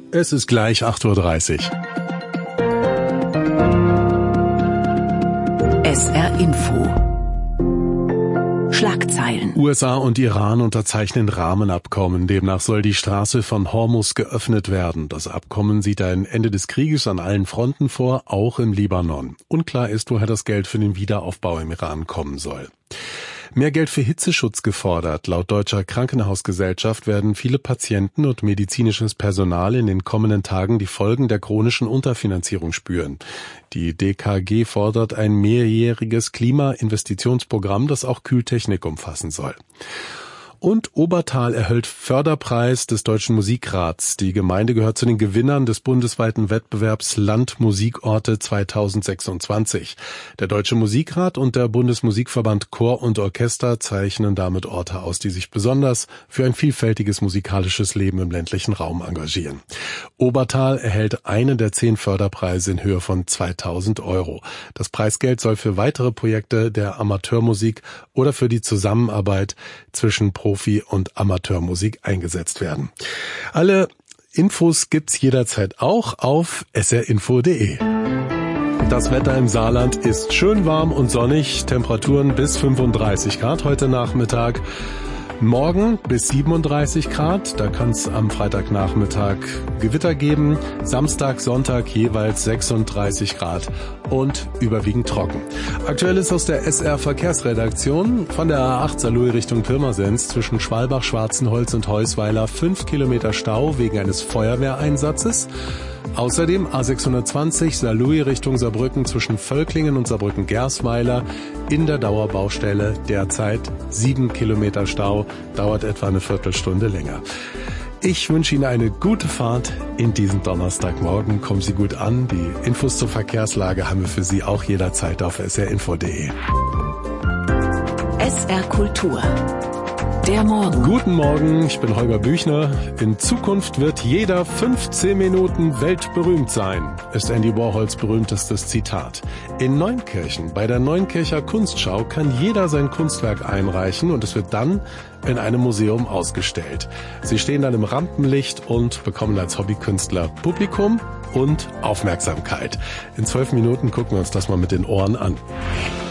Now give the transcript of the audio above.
Es ist gleich 8:30 Uhr. SR Info. Schlagzeilen. USA und Iran unterzeichnen Rahmenabkommen. Demnach soll die Straße von Hormuz geöffnet werden. Das Abkommen sieht ein Ende des Krieges an allen Fronten vor, auch im Libanon. Unklar ist, woher das Geld für den Wiederaufbau im Iran kommen soll. Mehr Geld für Hitzeschutz gefordert. Laut Deutscher Krankenhausgesellschaft werden viele Patienten und medizinisches Personal in den kommenden Tagen die Folgen der chronischen Unterfinanzierung spüren. Die DKG fordert ein mehrjähriges Klimainvestitionsprogramm, das auch Kühltechnik umfassen soll. Und Obertal erhält Förderpreis des Deutschen Musikrats. Die Gemeinde gehört zu den Gewinnern des bundesweiten Wettbewerbs Landmusikorte 2026. Der Deutsche Musikrat und der Bundesmusikverband Chor und Orchester zeichnen damit Orte aus, die sich besonders für ein vielfältiges musikalisches Leben im ländlichen Raum engagieren. Obertal erhält einen der 10 Förderpreise in Höhe von 2.000 €. Das Preisgeld soll für weitere Projekte der Amateurmusik oder für die Zusammenarbeit zwischen Profi- und Amateurmusik eingesetzt werden. Alle Infos gibt's jederzeit auch auf srinfo.de. Das Wetter im Saarland ist schön warm und sonnig, Temperaturen bis 35 Grad heute Nachmittag. Morgen bis 37 Grad, da kann es am Freitagnachmittag Gewitter geben. Samstag, Sonntag jeweils 36 Grad und überwiegend trocken. Aktuell ist aus der SR Verkehrsredaktion von der A8 Saarlouis Richtung Pirmasens zwischen Schwalbach, Schwarzenholz und Heusweiler 5 Kilometer Stau wegen eines Feuerwehreinsatzes. Außerdem A620 Saarlouis Richtung Saarbrücken zwischen Völklingen und Saarbrücken-Gersweiler in der Dauerbaustelle derzeit 7 Kilometer Stau, dauert etwa eine Viertelstunde länger. Ich wünsche Ihnen eine gute Fahrt in diesem Donnerstagmorgen. Kommen Sie gut an. Die Infos zur Verkehrslage haben wir für Sie auch jederzeit auf srinfo.de. SR Kultur. Der Morgen. Guten Morgen, ich bin Holger Büchner. In Zukunft wird jeder 15 Minuten weltberühmt sein, ist Andy Warhols berühmtestes Zitat. In Neunkirchen, bei der Neunkircher Kunstschau, kann jeder sein Kunstwerk einreichen und es wird dann in einem Museum ausgestellt. Sie stehen dann im Rampenlicht und bekommen als Hobbykünstler Publikum und Aufmerksamkeit. In 12 Minuten gucken wir uns das mal mit den Ohren an.